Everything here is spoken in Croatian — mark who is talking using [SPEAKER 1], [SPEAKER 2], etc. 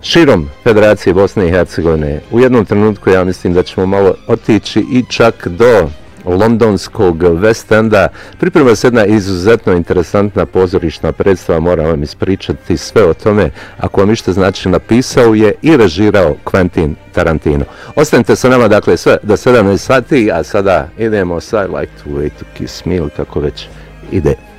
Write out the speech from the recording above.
[SPEAKER 1] širom Federacije Bosne i Hercegovine. U jednom trenutku ja mislim da ćemo malo otići i čak do londonskog West Enda. Priprema se jedna izuzetno interesantna pozorišna predstava, moram vam ispričati sve o tome. Ako vam ništa znači, napisao je i režirao Quentin Tarantino. Ostanite sa nama, dakle, sve do 17 sati, a sada idemo sa I Like to Wait to Kiss Me, kako već ide.